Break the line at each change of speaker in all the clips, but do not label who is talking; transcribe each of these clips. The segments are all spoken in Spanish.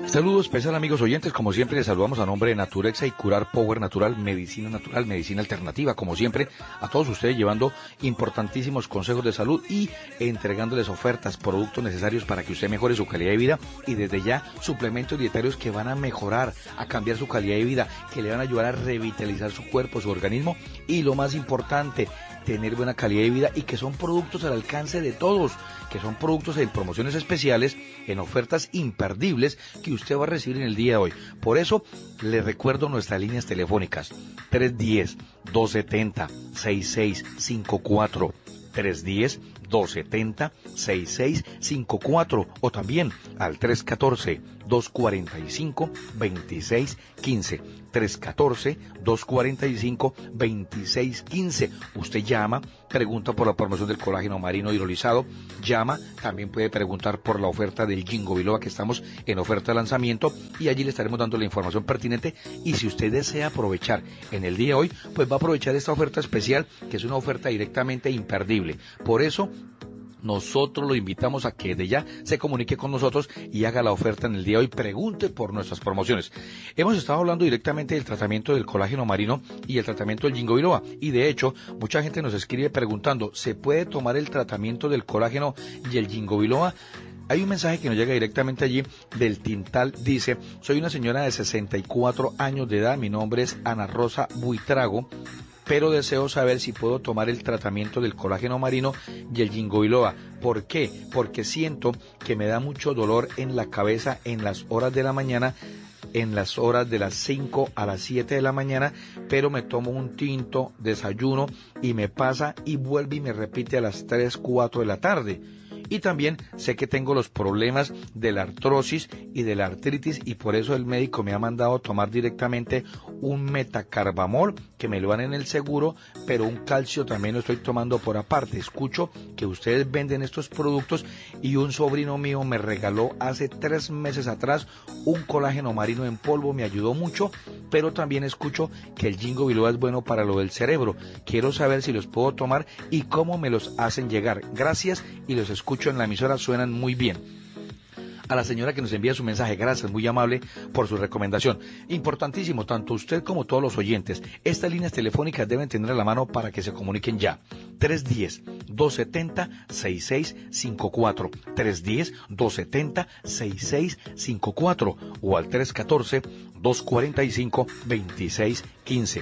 Saludos especial amigos oyentes, como siempre les saludamos a nombre de Naturexa y Curar Power Natural, medicina alternativa, como siempre, a todos ustedes llevando importantísimos consejos de salud y entregándoles ofertas, productos necesarios para que usted mejore su calidad de vida y desde ya suplementos dietarios que van a mejorar, a cambiar su calidad de vida, que le van a ayudar a revitalizar su cuerpo, su organismo y lo más importante, tener buena calidad de vida y que son productos al alcance de todos, que son productos en promociones especiales, en ofertas imperdibles que usted va a recibir en el día de hoy. Por eso, le recuerdo nuestras líneas telefónicas, 310-270-6654, 310-270-6654 o también al 314-245-2615, 314-245-2615. Usted llama, pregunta por la promoción del colágeno marino hidrolizado, llama, también puede preguntar por la oferta del Ginkgo biloba que estamos en oferta de lanzamiento y allí le estaremos dando la información pertinente y si usted desea aprovechar en el día de hoy, pues va a aprovechar esta oferta especial que es una oferta directamente imperdible. Por eso, nosotros lo invitamos a que de ya se comunique con nosotros y haga la oferta en el día de hoy, pregunte por nuestras promociones. Hemos estado hablando directamente del tratamiento del colágeno marino y el tratamiento del Ginkgo biloba y de hecho mucha gente nos escribe preguntando, ¿se puede tomar el tratamiento del colágeno y el Ginkgo biloba? Hay un mensaje que nos llega directamente allí del Tintal, dice, soy una señora de 64 años de edad, mi nombre es Ana Rosa Buitrago, pero deseo saber si puedo tomar el tratamiento del colágeno marino y el Ginkgo biloba. ¿Por qué? Porque siento que me da mucho dolor en la cabeza en las horas de la mañana, en las horas de las 5 a las 7 de la mañana, pero me tomo un tinto, desayuno y me pasa y vuelve y me repite a las 3, 4 de la tarde. Y también sé que tengo los problemas de la artrosis y de la artritis y por eso el médico me ha mandado tomar directamente un metacarbamol que me lo dan en el seguro, pero un calcio también lo estoy tomando por aparte. Escucho que ustedes venden estos productos y un sobrino mío me regaló hace 3 meses atrás un colágeno marino en polvo, me ayudó mucho, pero también escucho que el Ginkgo biloba es bueno para lo del cerebro. Quiero saber si los puedo tomar y cómo me los hacen llegar. Gracias y los escucho en la emisora, suenan muy bien. A la señora que nos envía su mensaje, gracias, muy amable por su recomendación. Importantísimo, tanto usted como todos los oyentes, estas líneas telefónicas deben tener a la mano para que se comuniquen ya. 310-270-6654, 310-270-6654 o al 314-245-2615,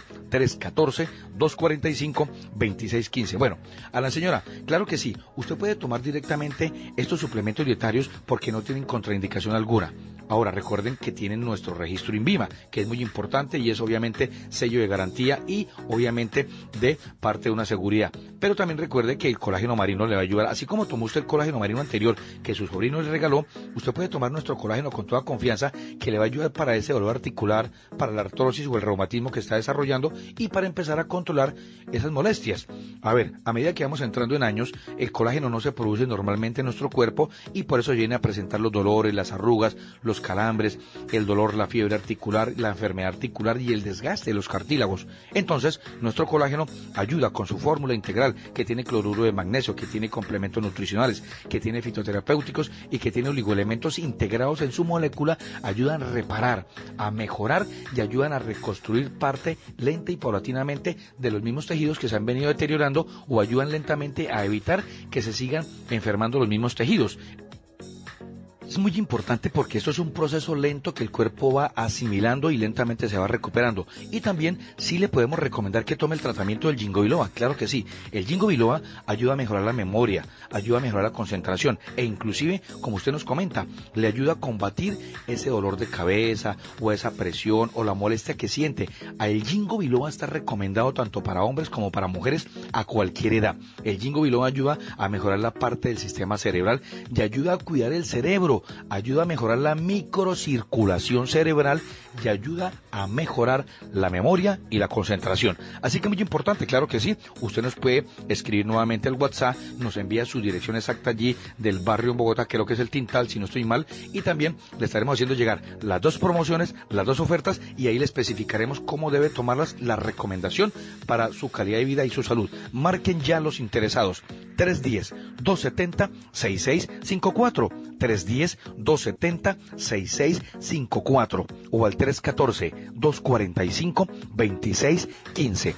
314-245-2615. Bueno, a la señora, claro que sí, usted puede tomar directamente estos suplementos dietarios porque no tienen contraindicación alguna. Ahora recuerden que tienen nuestro registro INVIMA, que es muy importante y es obviamente sello de garantía y obviamente de parte de una seguridad. Pero también recuerde que el colágeno marino le va a ayudar, así como tomó usted el colágeno marino anterior que su sobrino le regaló, usted puede tomar nuestro colágeno con toda confianza que le va a ayudar para ese dolor articular, para la artrosis o el reumatismo que está desarrollando y para empezar a controlar esas molestias. A ver, a medida que vamos entrando en años, el colágeno no se produce normalmente en nuestro cuerpo y por eso viene a presentar los dolores, las arrugas, los calambres, el dolor, la fiebre articular, la enfermedad articular y el desgaste de los cartílagos. Entonces, nuestro colágeno ayuda con su fórmula integral que tiene cloruro de magnesio, que tiene complementos nutricionales, que tiene fitoterapéuticos y que tiene oligoelementos integrados en su molécula, ayudan a reparar, a mejorar y ayudan a reconstruir parte lenta y paulatinamente de los mismos tejidos que se han venido deteriorando o ayudan lentamente a evitar que se sigan enfermando los mismos tejidos. Es muy importante porque esto es un proceso lento que el cuerpo va asimilando y lentamente se va recuperando. Y también sí le podemos recomendar que tome el tratamiento del Ginkgo biloba, claro que sí. El Ginkgo biloba ayuda a mejorar la memoria, ayuda a mejorar la concentración e inclusive, como usted nos comenta, le ayuda a combatir ese dolor de cabeza o esa presión o la molestia que siente. El Ginkgo biloba está recomendado tanto para hombres como para mujeres a cualquier edad. El Ginkgo biloba ayuda a mejorar la parte del sistema cerebral y ayuda a cuidar el cerebro, ayuda a mejorar la microcirculación cerebral y ayuda a mejorar la memoria y la concentración. Así que muy importante, claro que sí, usted nos puede escribir nuevamente al WhatsApp, nos envía su dirección exacta allí del barrio en Bogotá, creo que es el Tintal, si no estoy mal, y también le estaremos haciendo llegar las dos promociones, las dos ofertas, y ahí le especificaremos cómo debe tomarlas, la recomendación para su calidad de vida y su salud. Marquen ya los interesados, 310-270-6654, 310-270-6654 o al 314-245-2615.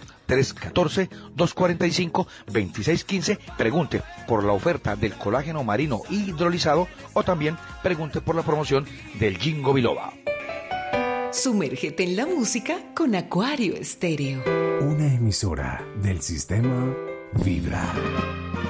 314-245-2615. Pregunte por la oferta del colágeno marino hidrolizado o también pregunte por la promoción del Ginkgo biloba.
Sumérgete en la música con Acuario Estéreo.
Una emisora del sistema Vibra.